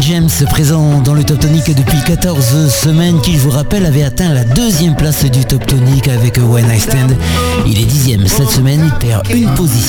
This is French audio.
James, présent dans le Top Tonic depuis 14 semaines, qui je vous rappelle avait atteint la 2e place du Top Tonic avec When I Stand. Il est 10e cette semaine, il perd une position.